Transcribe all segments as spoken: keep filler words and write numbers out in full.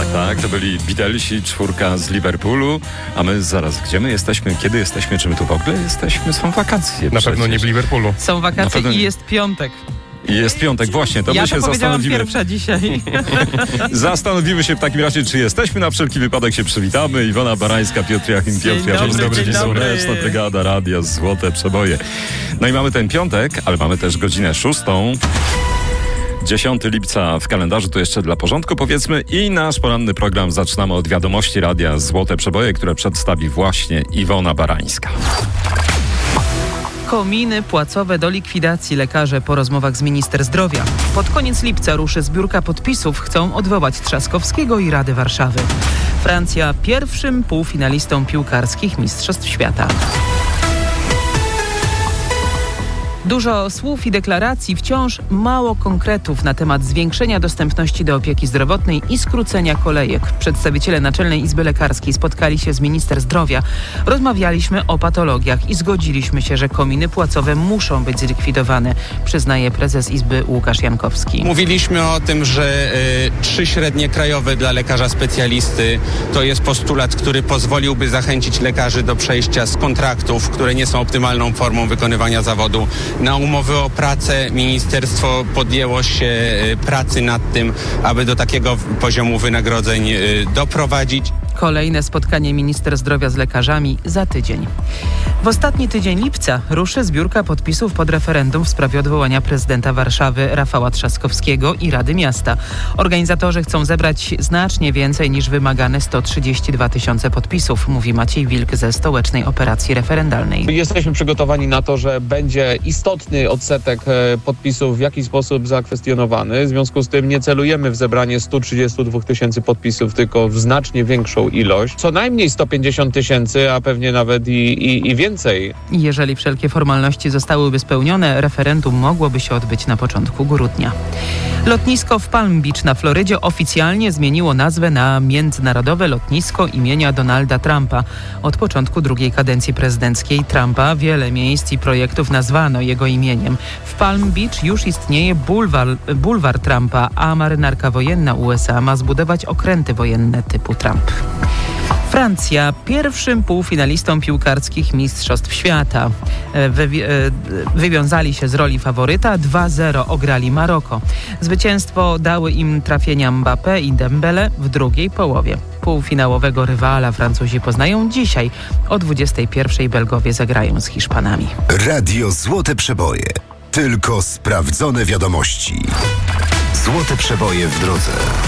Tak, tak, to byli Beatlesi, czwórka z Liverpoolu, a my zaraz, gdzie my jesteśmy, kiedy jesteśmy, czy my tu w ogóle jesteśmy? Są wakacje. Na przecież. pewno nie w Liverpoolu. Są wakacje pewno i nie. jest piątek. I jest piątek, właśnie, to ja my to się powiedziałam zastanowimy. pierwsza dzisiaj. Zastanowimy się w takim razie, czy jesteśmy, na wszelki wypadek się przywitamy. Iwona Barańska, Piotr Jachim, Piotr Jachim, dobry, dzień dobry. Słoneczna Brygada Radia, Złote Przeboje. No i mamy ten piątek, ale mamy też godzinę szóstą. dziesiątego lipca w kalendarzu, to jeszcze dla porządku powiedzmy, i nasz poranny program zaczynamy od wiadomości Radia Złote Przeboje, które przedstawi właśnie Iwona Barańska. Kominy płacowe do likwidacji. Lekarze po rozmowach z minister zdrowia. Pod koniec lipca ruszy zbiórka podpisów. Chcą odwołać Trzaskowskiego i Rady Warszawy. Francja pierwszym półfinalistą piłkarskich Mistrzostw Świata. Dużo słów i deklaracji, wciąż mało konkretów na temat zwiększenia dostępności do opieki zdrowotnej i skrócenia kolejek. Przedstawiciele Naczelnej Izby Lekarskiej spotkali się z minister zdrowia. Rozmawialiśmy o patologiach i zgodziliśmy się, że kominy płacowe muszą być zlikwidowane, przyznaje prezes Izby Łukasz Jankowski. Mówiliśmy o tym, że y, trzy średnie krajowe dla lekarza specjalisty to jest postulat, który pozwoliłby zachęcić lekarzy do przejścia z kontraktów, które nie są optymalną formą wykonywania zawodu, na umowy o pracę. Ministerstwo podjęło się y, pracy nad tym, aby do takiego poziomu wynagrodzeń y, doprowadzić. Kolejne spotkanie minister zdrowia z lekarzami za tydzień. W ostatni tydzień lipca ruszy zbiórka podpisów pod referendum w sprawie odwołania prezydenta Warszawy Rafała Trzaskowskiego i Rady Miasta. Organizatorzy chcą zebrać znacznie więcej niż wymagane sto trzydzieści dwa tysiące podpisów, mówi Maciej Wilk ze Stołecznej Operacji Referendalnej. Jesteśmy przygotowani na to, że będzie istotny odsetek podpisów w jakiś sposób zakwestionowany. W związku z tym nie celujemy w zebranie sto trzydzieści dwa tysięcy podpisów, tylko w znacznie większą ilość. Co najmniej sto pięćdziesiąt tysięcy, a pewnie nawet i, i, i więcej. Jeżeli wszelkie formalności zostałyby spełnione, referendum mogłoby się odbyć na początku grudnia. Lotnisko w Palm Beach na Florydzie oficjalnie zmieniło nazwę na Międzynarodowe Lotnisko imienia Donalda Trumpa. Od początku drugiej kadencji prezydenckiej Trumpa wiele miejsc i projektów nazwano jego imieniem. W Palm Beach już istnieje bulwar, bulwar Trumpa, a marynarka wojenna U S A ma zbudować okręty wojenne typu Trump. Francja pierwszym półfinalistą piłkarskich Mistrzostw Świata. Wywi- wywiązali się z roli faworyta, dwa zero ograli Maroko. Zwycięstwo dały im trafienia Mbappé i Dembele w drugiej połowie. Półfinałowego rywala Francuzi poznają dzisiaj. O dwudziestej pierwszej Belgowie zagrają z Hiszpanami. Radio Złote Przeboje. Tylko sprawdzone wiadomości. Złote Przeboje w drodze.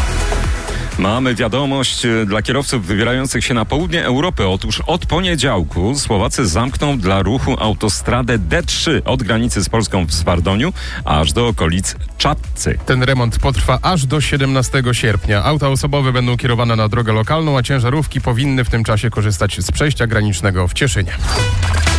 Mamy wiadomość dla kierowców wybierających się na południe Europy. Otóż od poniedziałku Słowacy zamkną dla ruchu autostradę D trzy od granicy z Polską w Swardoniu aż do okolic Czapcy. Ten remont potrwa aż do siedemnastego sierpnia. Auta osobowe będą kierowane na drogę lokalną, a ciężarówki powinny w tym czasie korzystać z przejścia granicznego w Cieszynie.